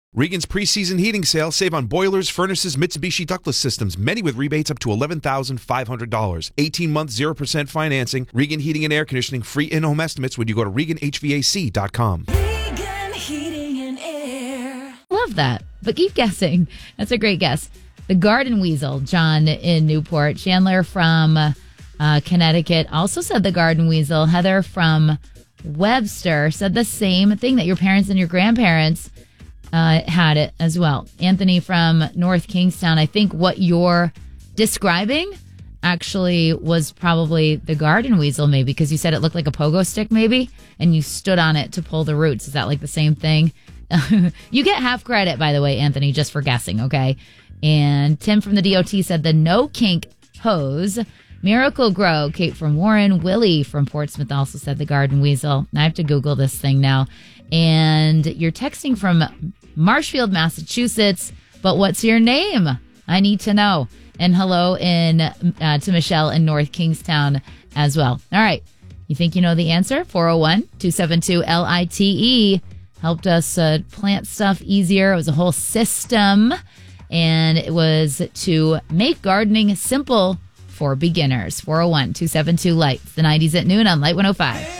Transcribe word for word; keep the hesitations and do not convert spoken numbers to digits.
Regan's preseason heating sale. Save on boilers, furnaces, Mitsubishi ductless systems, many with rebates up to eleven thousand five hundred dollars. eighteen-month, zero percent financing. Regan Heating and Air Conditioning. Free in-home estimates when you go to Regan H V A C dot com. Regan Heating and Air. Love that, but keep guessing. That's a great guess. The garden weasel, John in Newport. Chandler from uh, Connecticut also said the garden weasel. Heather from Webster said the same thing, that your parents and your grandparents Uh, had it as well. Anthony from North Kingstown, I think what you're describing actually was probably the garden weasel, maybe, because you said it looked like a pogo stick, maybe, and you stood on it to pull the roots. Is that like the same thing? You get half credit, by the way, Anthony, just for guessing, okay? And Tim from the D O T said the no kink hose. Miracle Grow, Kate from Warren. Willie from Portsmouth also said the garden weasel. I have to Google this thing now. And you're texting from Marshfield, Massachusetts. But what's your name? I need to know. And hello in uh, to Michelle in North Kingstown as well. All right. You think you know the answer? four oh one, two seven two, L I T E. Helped us uh, plant stuff easier. It was a whole system. And it was to make gardening simple for beginners. four oh one, two seven two, LIGHT. The nineties at noon on Light one oh five.